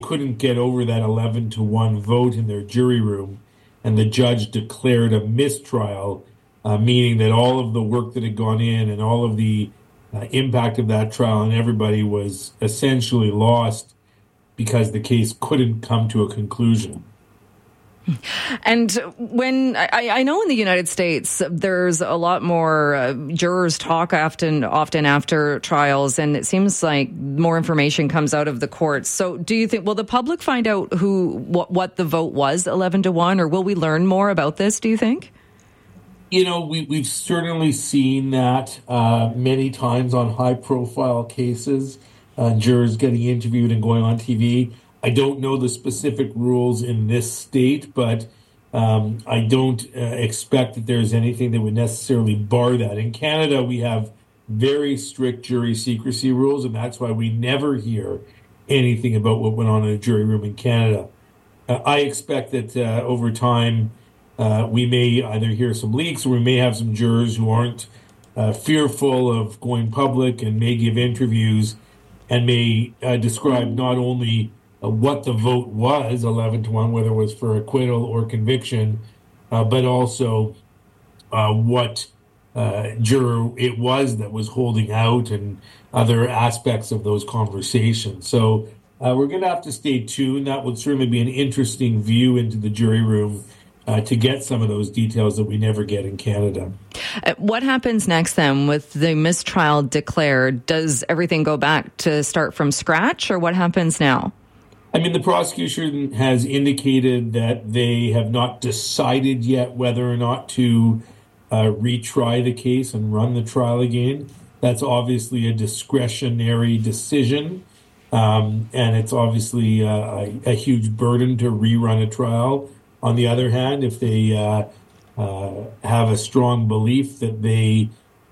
couldn't get over that 11-1 vote in their jury room, and the judge declared a mistrial, meaning that all of the work that had gone in and all of the impact of that trial on everybody was essentially lost because the case couldn't come to a conclusion. And when I know in the United States, there's a lot more jurors talk often after trials, and it seems like more information comes out of the courts. So do you think, will the public find out what the vote was 11-1, or will we learn more about this, do you think? You know, we've certainly seen that many times on high-profile cases, jurors getting interviewed and going on TV. I don't know the specific rules in this state, but I don't expect that there's anything that would necessarily bar that. In Canada, we have very strict jury secrecy rules, and that's why we never hear anything about what went on in a jury room in Canada. I expect that over time, we may either hear some leaks or we may have some jurors who aren't fearful of going public and may give interviews and may describe not only what the vote was, 11-1, whether it was for acquittal or conviction, but also what juror it was that was holding out and other aspects of those conversations. So we're going to have to stay tuned. That would certainly be an interesting view into the jury room to get some of those details that we never get in Canada. What happens next then with the mistrial declared? Does everything go back to start from scratch, or what happens now? I mean, the prosecution has indicated that they have not decided yet whether or not to retry the case and run the trial again. That's obviously a discretionary decision, and it's obviously a huge burden to rerun a trial. On the other hand, if they have a strong belief that they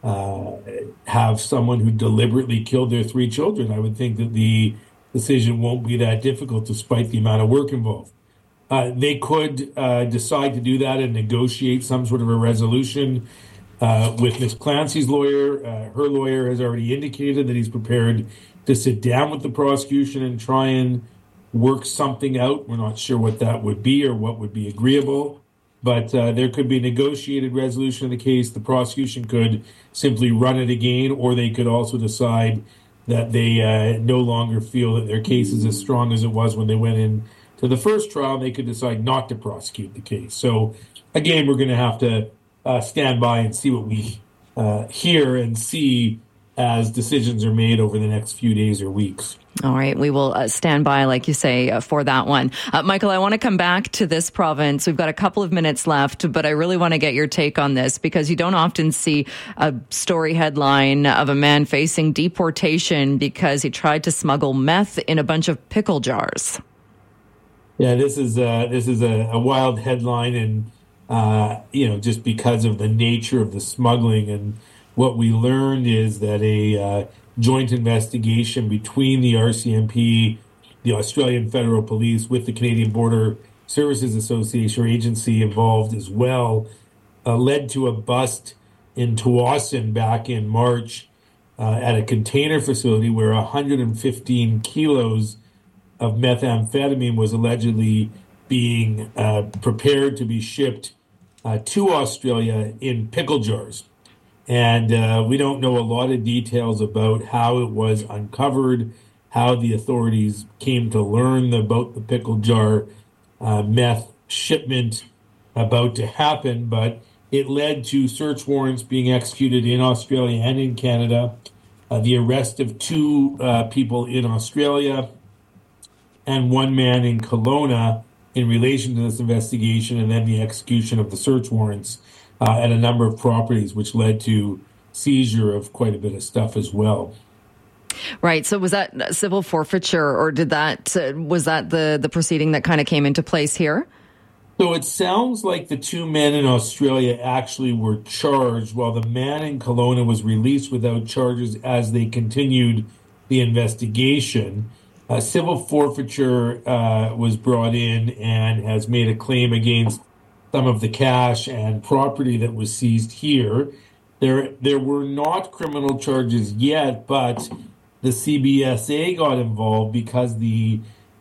have someone who deliberately killed their 3 children, I would think that the decision won't be that difficult despite the amount of work involved. They could decide to do that and negotiate some sort of a resolution with Ms. Clancy's lawyer. Her lawyer has already indicated that he's prepared to sit down with the prosecution and try and work something out. We're not sure what that would be or what would be agreeable, but there could be a negotiated resolution of the case. The prosecution could simply run it again, or they could also decide that they no longer feel that their case is as strong as it was when they went in to the first trial. They could decide not to prosecute the case. So, again, we're going to have to stand by and see what we hear and see as decisions are made over the next few days or weeks. All right. We will stand by, like you say, for that one. Michael, I want to come back to this province. We've got a couple of minutes left, but I really want to get your take on this because you don't often see a story headline of a man facing deportation because he tried to smuggle meth in a bunch of pickle jars. Yeah, this is a wild headline, and just because of the nature of the smuggling. And what we learned is that a joint investigation between the RCMP, the Australian Federal Police, with the Canadian Border Services Association or agency involved as well, led to a bust in Tsawwassen back in March at a container facility where 115 kilos of methamphetamine was allegedly being prepared to be shipped to Australia in pickle jars. And we don't know a lot of details about how it was uncovered, how the authorities came to learn about the pickle jar meth shipment about to happen, but it led to search warrants being executed in Australia and in Canada, the arrest of 2 people in Australia and 1 man in Kelowna in relation to this investigation, and then the execution of the search warrants at a number of properties, which led to seizure of quite a bit of stuff as well. Right. So was that civil forfeiture, or was that the proceeding that kind of came into place here? So it sounds like the 2 men in Australia actually were charged, while the man in Kelowna was released without charges as they continued the investigation. Civil forfeiture was brought in and has made a claim against some of the cash and property that was seized here. There were not criminal charges yet, but the CBSA got involved because the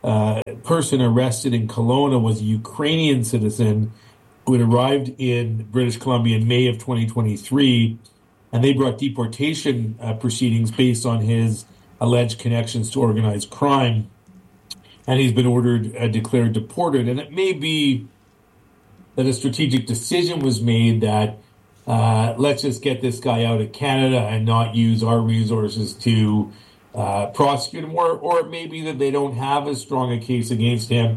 person arrested in Kelowna was a Ukrainian citizen who had arrived in British Columbia in May of 2023, and they brought deportation proceedings based on his alleged connections to organized crime. And he's been declared deported. And it may be that a strategic decision was made that let's just get this guy out of Canada and not use our resources to prosecute him, or it may be that they don't have as strong a case against him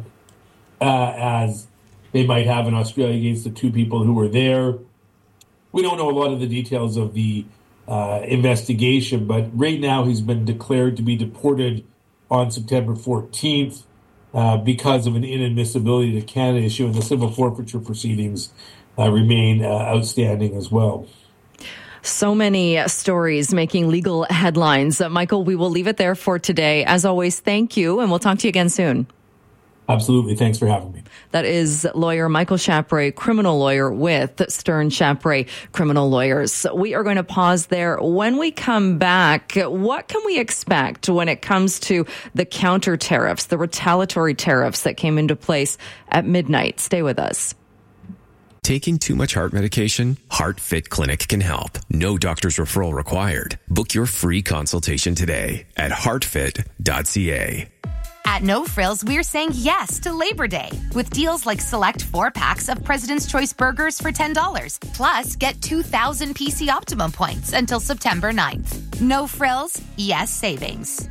as they might have in Australia against the two people who were there. We don't know a lot of the details of the investigation, but right now he's been declared to be deported on September 14th because of an inadmissibility to Canada issue, and the civil forfeiture proceedings remain outstanding as well. So many stories making legal headlines. Michael, we will leave it there for today. As always, thank you, and we'll talk to you again soon. Absolutely. Thanks for having me. That is lawyer Michael Chapre, criminal lawyer with Stern Chapre Criminal Lawyers. We are going to pause there. When we come back, what can we expect when it comes to the counter tariffs, the retaliatory tariffs that came into place at midnight? Stay with us. Taking too much heart medication? HeartFit Clinic can help. No doctor's referral required. Book your free consultation today at heartfit.ca. At No Frills, we're saying yes to Labor Day with deals like select 4-packs of President's Choice burgers for $10. Plus, get 2,000 PC Optimum points until September 9th. No Frills, yes savings.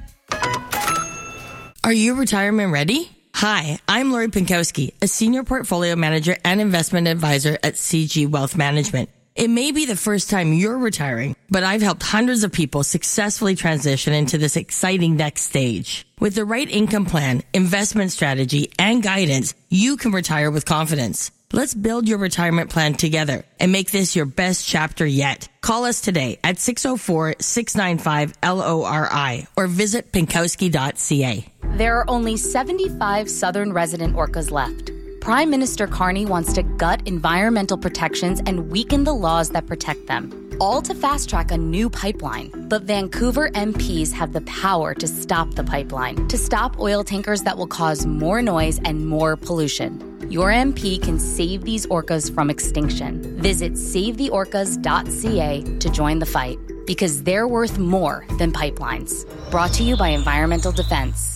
Are you retirement ready? Hi, I'm Lori Pinkowski, a senior portfolio manager and investment advisor at CG Wealth Management. It may be the first time you're retiring, but I've helped hundreds of people successfully transition into this exciting next stage. With the right income plan, investment strategy, and guidance, you can retire with confidence. Let's build your retirement plan together and make this your best chapter yet. Call us today at 604-695-LORI or visit Pinkowski.ca. There are only 75 southern resident orcas left. Prime Minister Carney wants to gut environmental protections and weaken the laws that protect them, all to fast-track a new pipeline. But Vancouver MPs have the power to stop the pipeline, to stop oil tankers that will cause more noise and more pollution. Your MP can save these orcas from extinction. Visit savetheorcas.ca to join the fight, because they're worth more than pipelines. Brought to you by Environmental Defense.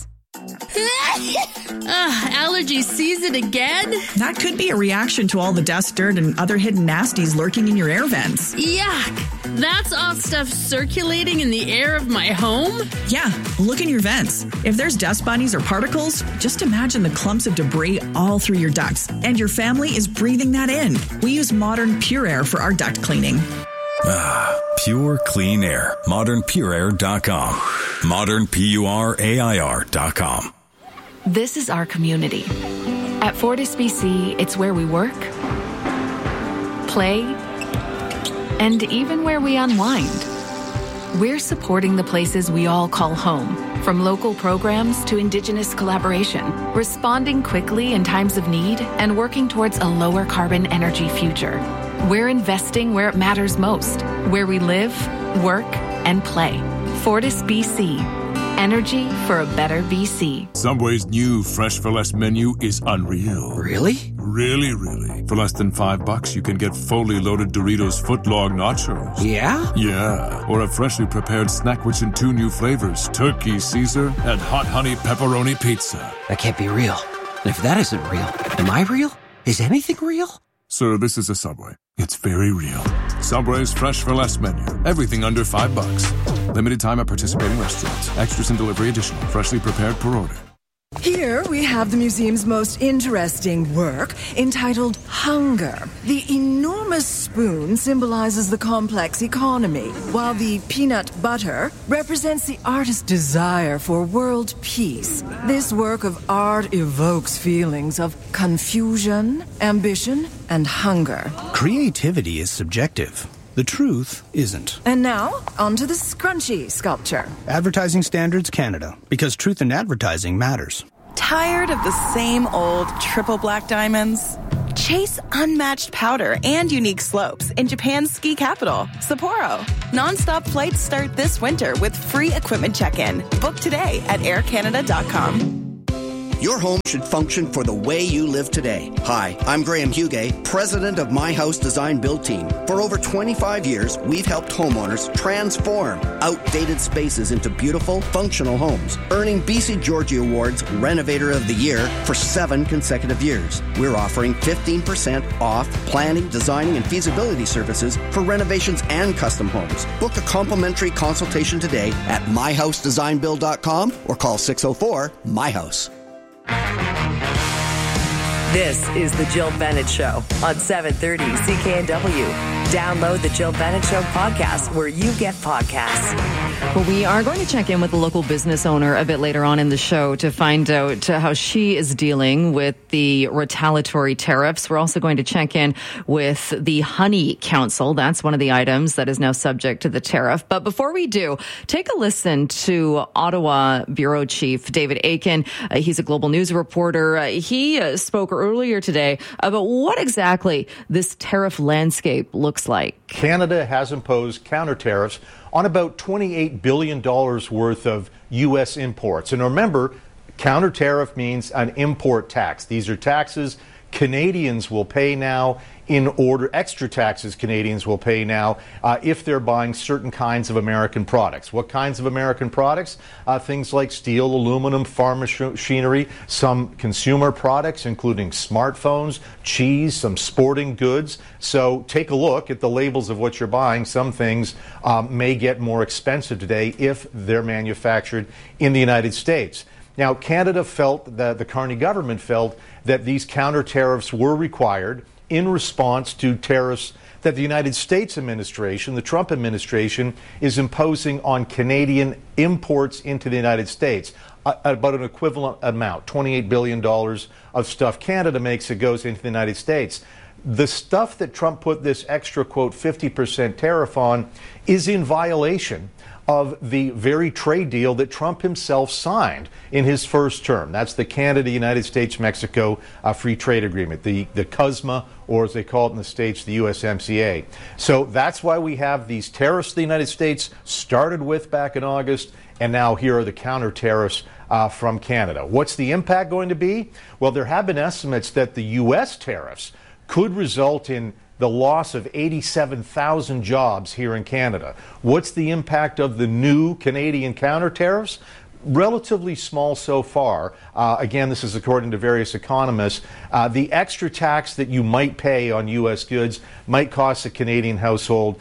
Allergy season again? That could be a reaction to all the dust, dirt, and other hidden nasties lurking in your air vents. Yuck! That's all stuff circulating in the air of my home? Yeah, look in your vents. If there's dust bunnies or particles, just imagine the clumps of debris all through your ducts, and your family is breathing that in. We use Modern Pure Air for our duct cleaning. Pure clean air. ModernPureAir.com. ModernPureAir.com. This is our community. At Fortis BC, it's where we work, play, and even where we unwind. We're supporting the places we all call home, from local programs to Indigenous collaboration, responding quickly in times of need and working towards a lower carbon energy future. We're investing where it matters most, where we live, work, and play. Fortis BC. Energy for a better BC. Subway's new Fresh for Less menu is unreal. Really? Really. For less than $5, you can get fully loaded Doritos footlong nachos. Yeah? Yeah. Or a freshly prepared snack which in 2 new flavors, Turkey Caesar and Hot Honey Pepperoni Pizza. That can't be real. And if that isn't real, am I real? Is anything real? Sir, this is a Subway. It's very real. Subway's Fresh for Less menu. Everything under $5. Limited time at participating restaurants. Extras and delivery additional. Freshly prepared per order. Here we have the museum's most interesting work, entitled Hunger. The enormous spoon symbolizes the complex economy, while the peanut butter represents the artist's desire for world peace. This work of art evokes feelings of confusion, ambition, and hunger. Creativity is subjective. The truth isn't. And now, onto the scrunchy sculpture. Advertising Standards Canada, because truth in advertising matters. Tired of the same old triple black diamonds? Chase unmatched powder and unique slopes in Japan's ski capital, Sapporo. Non-stop flights start this winter with free equipment check-in. Book today at aircanada.com. Your home should function for the way you live today. Hi, I'm Graham Hugay, president of My House Design Build Team. For over 25 years, we've helped homeowners transform outdated spaces into beautiful, functional homes, earning BC Georgie Awards Renovator of the Year for 7 consecutive years. We're offering 15% off planning, designing, and feasibility services for renovations and custom homes. Book a complimentary consultation today at myhousedesignbuild.com or call 604-MY-HOUSE. This is The Jill Bennett Show on 730 CKNW. Download The Jill Bennett Show podcast where you get podcasts. Well, we are going to check in with a local business owner a bit later on in the show to find out how she is dealing with the retaliatory tariffs. We're also going to check in with the Honey Council. That's one of the items that is now subject to the tariff. But before we do, take a listen to Ottawa Bureau Chief David Akin. He's a global news reporter. He spoke earlier today about what exactly this tariff landscape looks like. Canada has imposed counter tariffs on about $28 billion worth of U.S. imports. And remember, counter tariff means an import tax. These are taxes Canadians will pay now extra taxes Canadians will pay now if they're buying certain kinds of American products. What kinds of American products? Things like steel, aluminum, farm machinery, some consumer products, including smartphones, cheese, some sporting goods. So take a look at the labels of what you're buying. Some things may get more expensive today if they're manufactured in the United States. Now, Canada felt, the Carney government felt, that these counter tariffs were required in response to tariffs that the United States administration, the Trump administration, is imposing on Canadian imports into the United States. About an equivalent amount, $28 billion of stuff Canada makes that goes into the United States. The stuff that Trump put this extra, quote, 50% tariff on is in violation of the very trade deal that Trump himself signed in his first term. That's the Canada-United States-Mexico Free Trade Agreement, the CUSMA, or as they call it in the States, the USMCA. So that's why we have these tariffs the United States started with back in August, and now here are the counter tariffs from Canada. What's the impact going to be? Well, there have been estimates that the U.S. tariffs could result in the loss of 87,000 jobs here in Canada. What's the impact of the new Canadian counter tariffs? Relatively small so far. Again, this is according to various economists. The extra tax that you might pay on U.S. goods might cost a Canadian household,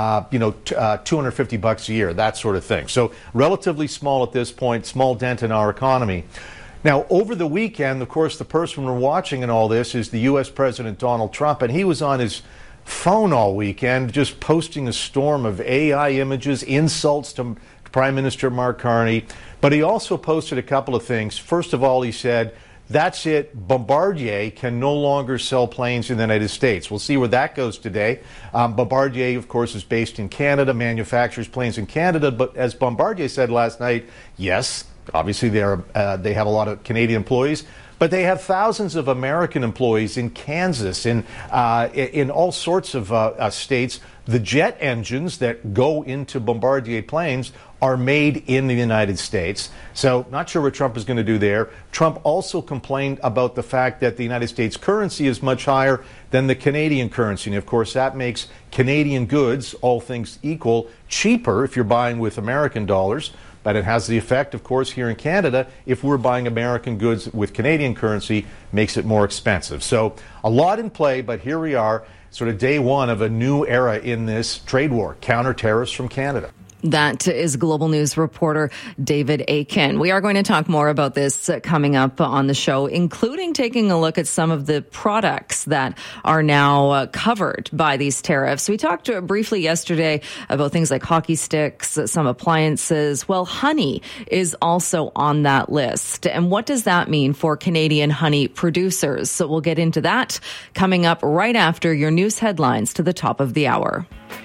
$250 a year, that sort of thing. So relatively small at this point, small dent in our economy. Now, over the weekend, of course, the person we're watching in all this is the U.S. President Donald Trump, and he was on his phone all weekend just posting a storm of AI images, insults to Prime Minister Mark Carney. But he also posted a couple of things. First of all, he said, that's it, Bombardier can no longer sell planes in the United States. We'll see where that goes today. Bombardier, of course, is based in Canada, manufactures planes in Canada, but as Bombardier said last night, yes, obviously, they have a lot of Canadian employees, but they have thousands of American employees in Kansas, in all sorts of states. The jet engines that go into Bombardier planes are made in the United States. So not sure what Trump is going to do there. Trump also complained about the fact that the United States currency is much higher than the Canadian currency. And of course, that makes Canadian goods, all things equal, cheaper if you're buying with American dollars. But it has the effect, of course, here in Canada, if we're buying American goods with Canadian currency, makes it more expensive. So a lot in play, but here we are, sort of day one of a new era in this trade war, counter tariffs from Canada. That is Global News reporter David Akin. We are going to talk more about this coming up on the show, including taking a look at some of the products that are now covered by these tariffs. We talked briefly yesterday about things like hockey sticks, some appliances. Well, honey is also on that list. And what does that mean for Canadian honey producers? So we'll get into that coming up right after your news headlines to the top of the hour.